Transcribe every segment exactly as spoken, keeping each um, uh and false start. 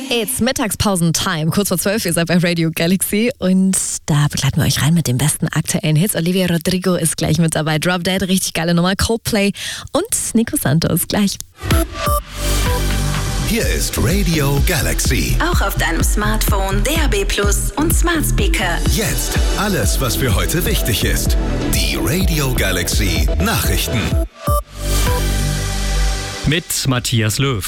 It's Mittagspausentime, kurz vor zwölf, ihr seid bei Radio Galaxy und da begleiten wir euch rein mit den besten aktuellen Hits. Olivia Rodrigo ist gleich mit dabei, Drop Dead, richtig geile Nummer, Coldplay und Nico Santos gleich. Hier ist Radio Galaxy. Auch auf deinem Smartphone, D A B plus und Smart Speaker. Jetzt alles, was für heute wichtig ist. Die Radio Galaxy Nachrichten. Mit Matthias Löw.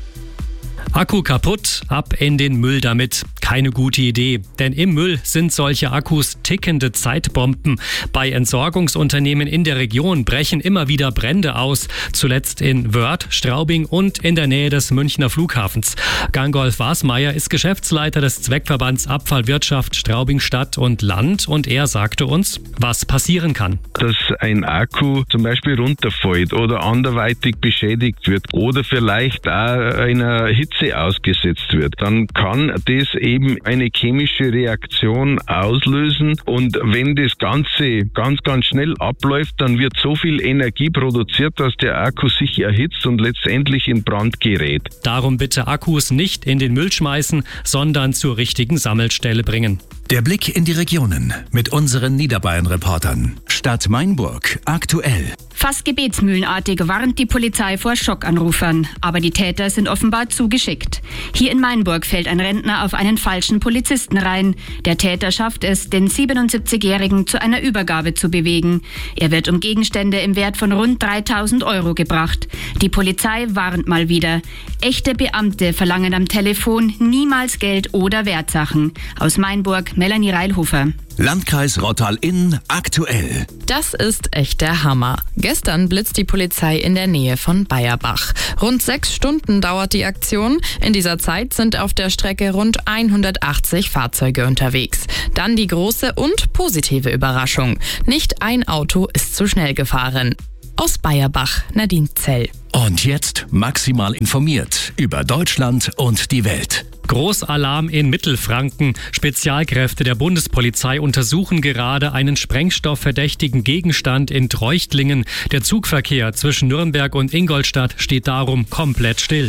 Akku kaputt, ab in den Müll damit. Keine gute Idee, denn im Müll sind solche Akkus tickende Zeitbomben. Bei Entsorgungsunternehmen in der Region brechen immer wieder Brände aus, zuletzt in Wörth, Straubing und in der Nähe des Münchner Flughafens. Gangolf Wasmeier ist Geschäftsleiter des Zweckverbands Abfallwirtschaft Straubing Stadt und Land und er sagte uns, was passieren kann. Dass ein Akku zum Beispiel runterfällt oder anderweitig beschädigt wird oder vielleicht auch einer Hitze ausgesetzt wird, dann kann das eben eine chemische Reaktion auslösen und wenn das Ganze ganz, ganz schnell abläuft, dann wird so viel Energie produziert, dass der Akku sich erhitzt und letztendlich in Brand gerät. Darum bitte Akkus nicht in den Müll schmeißen, sondern zur richtigen Sammelstelle bringen. Der Blick in die Regionen mit unseren Niederbayern-Reportern. Stadt Mainburg aktuell. Fast gebetsmühlenartig warnt die Polizei vor Schockanrufern. Aber die Täter sind offenbar zu geschickt. Hier in Mainburg fällt ein Rentner auf einen falschen Polizisten rein. Der Täter schafft es, den siebenundsiebzigjährigen zu einer Übergabe zu bewegen. Er wird um Gegenstände im Wert von rund dreitausend Euro gebracht. Die Polizei warnt mal wieder. Echte Beamte verlangen am Telefon niemals Geld oder Wertsachen. Aus Mainburg, Melanie Reilhofer. Landkreis Rottal-Inn aktuell. Das ist echt der Hammer. Gestern blitzt die Polizei in der Nähe von Bayerbach. Rund sechs Stunden dauert die Aktion. In dieser Zeit sind auf der Strecke rund hundertachtzig Fahrzeuge unterwegs. Dann die große und positive Überraschung. Nicht ein Auto ist zu schnell gefahren. Aus Bayerbach, Nadine Zell. Und jetzt maximal informiert über Deutschland und die Welt. Großalarm in Mittelfranken. Spezialkräfte der Bundespolizei untersuchen gerade einen sprengstoffverdächtigen Gegenstand in Treuchtlingen. Der Zugverkehr zwischen Nürnberg und Ingolstadt steht darum komplett still.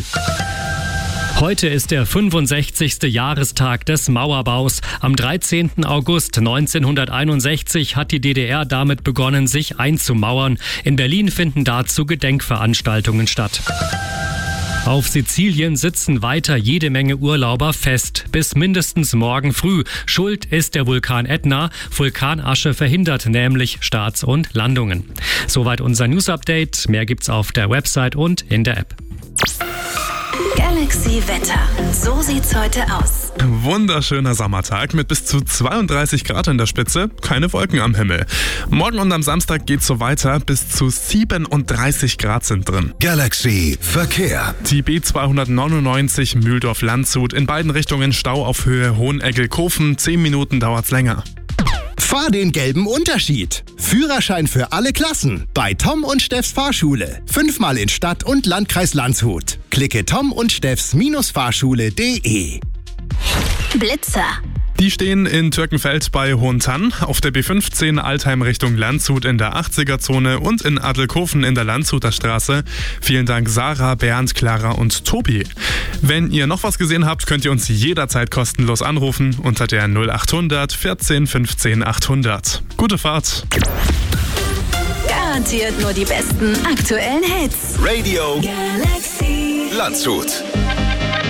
Heute ist der fünfundsechzigste Jahrestag des Mauerbaus. Am dreizehnten August neunzehnhunderteinundsechzig hat die D D R damit begonnen, sich einzumauern. In Berlin finden dazu Gedenkveranstaltungen statt. Auf Sizilien sitzen weiter jede Menge Urlauber fest, bis mindestens morgen früh. Schuld ist der Vulkan Ätna. Vulkanasche verhindert nämlich Starts und Landungen. Soweit unser News-Update. Mehr gibt's auf der Website und in der App. Galaxy Wetter. So sieht's heute aus. Wunderschöner Sommertag mit bis zu zweiunddreißig Grad in der Spitze, keine Wolken am Himmel. Morgen und am Samstag geht's so weiter, bis zu siebenunddreißig Grad sind drin. Galaxy Verkehr. Die B zweihundertneunundneunzig Mühldorf-Landshut, in beiden Richtungen Stau auf Höhe Hohenegg-Kofen, zehn Minuten dauert's länger. Fahr den gelben Unterschied. Führerschein für alle Klassen bei Tom und Steffs Fahrschule. Fünfmal in Stadt und Landkreis Landshut. Klicke tom und steffs Fahrschule punkt de. Blitzer. Die stehen in Türkenfeld bei Hohentann, auf der B fünfzehn Altheim Richtung Landshut in der achtziger-Zone und in Adelkofen in der Landshuter Straße. Vielen Dank Sarah, Bernd, Clara und Tobi. Wenn ihr noch was gesehen habt, könnt ihr uns jederzeit kostenlos anrufen unter der null achthundert vierzehn fünfzehn achthundert. Gute Fahrt! Garantiert nur die besten aktuellen Hits. Radio Galaxy Landshut.